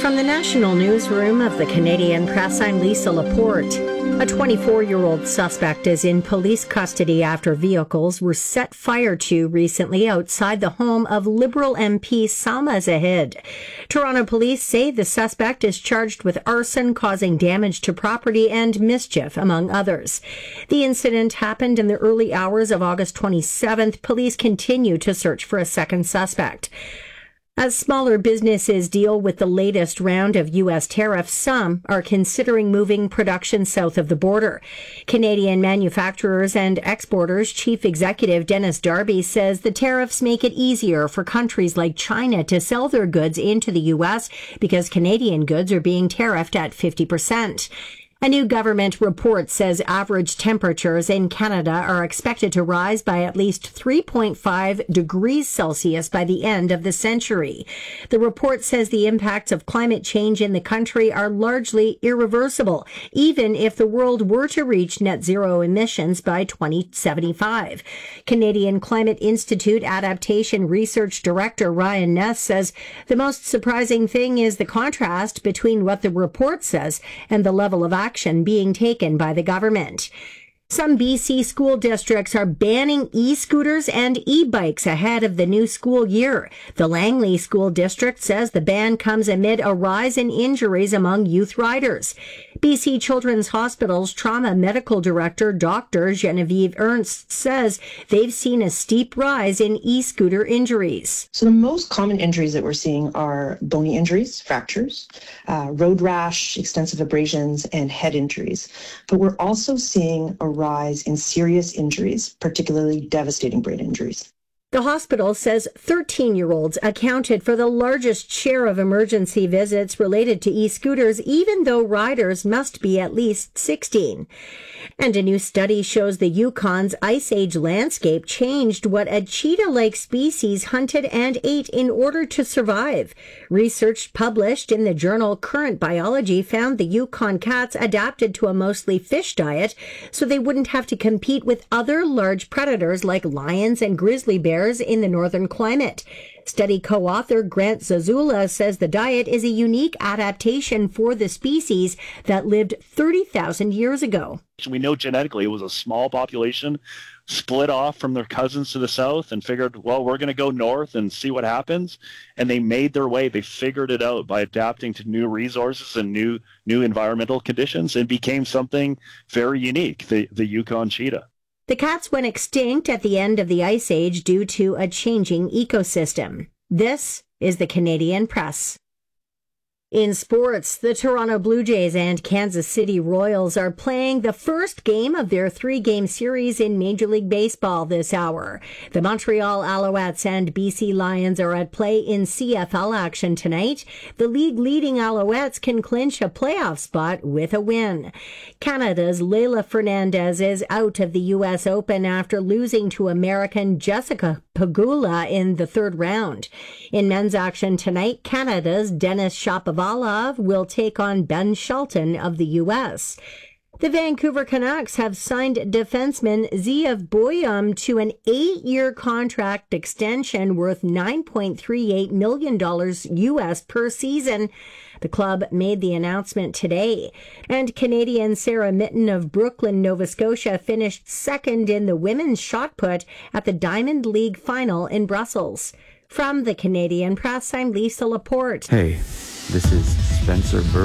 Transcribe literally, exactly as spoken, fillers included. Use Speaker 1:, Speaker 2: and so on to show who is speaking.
Speaker 1: From the National Newsroom of the Canadian Press, I'm Lisa Laporte. A twenty-four-year-old suspect is in police custody after vehicles were set fire to recently outside the home of Liberal M P Salma Zahid. Toronto police say the suspect is charged with arson, causing damage to property, and mischief, among others. The incident happened in the early hours of August twenty-seventh. Police continue to search for a second suspect. As smaller businesses deal with the latest round of U S tariffs, some are considering moving production south of the border. Canadian Manufacturers and Exporters Chief Executive Dennis Darby says the tariffs make it easier for countries like China to sell their goods into the U S because Canadian goods are being tariffed at fifty percent. A new government report says average temperatures in Canada are expected to rise by at least three point five degrees Celsius by the end of the century. The report says the impacts of climate change in the country are largely irreversible, even if the world were to reach net zero emissions by twenty seventy-five. Canadian Climate Institute Adaptation Research Director Ryan Ness says the most surprising thing is the contrast between what the report says and the level of action action being taken by the government. Some B C school districts are banning e-scooters and e-bikes ahead of the new school year. The Langley School District says the ban comes amid a rise in injuries among youth riders. B C Children's Hospital's trauma medical director, Doctor Genevieve Ernst, says they've seen a steep rise in e-scooter injuries.
Speaker 2: So the most common injuries that we're seeing are bony injuries, fractures, uh, road rash, extensive abrasions, and head injuries. But we're also seeing a rise in serious injuries, particularly devastating brain injuries.
Speaker 1: The hospital says thirteen-year-olds accounted for the largest share of emergency visits related to e-scooters, even though riders must be at least sixteen. And a new study shows the Yukon's Ice Age landscape changed what a cheetah-like species hunted and ate in order to survive. Research published in the journal Current Biology found the Yukon cats adapted to a mostly fish diet so they wouldn't have to compete with other large predators like lions and grizzly bears in the northern climate. Study co-author Grant Zazula says the diet is a unique adaptation for the species that lived thirty thousand years ago.
Speaker 3: We know genetically it was a small population split off from their cousins to the south and figured, well, we're going to go north and see what happens. And they made their way. They figured it out by adapting to new resources and new new environmental conditions and became something very unique, the, the Yukon cheetah.
Speaker 1: The cats went extinct at the end of the Ice Age due to a changing ecosystem. This is the Canadian Press. In sports, the Toronto Blue Jays and Kansas City Royals are playing the first game of their three-game series in Major League Baseball this hour. The Montreal Alouettes and B C Lions are at play in C F L action tonight. The league-leading Alouettes can clinch a playoff spot with a win. Canada's Leila Fernandez is out of the U S Open after losing to American Jessica Pegula in the third round. In men's action tonight, Canada's Denis Shapovalov will take on Ben Shelton of the U S. The Vancouver Canucks have signed defenseman Zeev Boyum to an eight-year contract extension worth nine point three eight million dollars U S per season. The club made the announcement today. And Canadian Sarah Mitten of Brooklyn, Nova Scotia, finished second in the women's shot put at the Diamond League final in Brussels. From the Canadian Press, I'm Lisa Laporte.
Speaker 4: Hey, this is Spencer Burr.